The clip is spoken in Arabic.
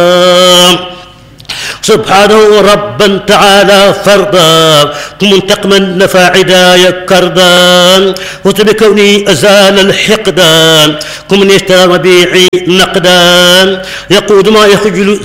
سبحانه ربا تعالى فردا منتقما نفى عدايا كردا وبكوني أزال الحقدا كمن يشترى مبيعي نقدا يقود ما يخجل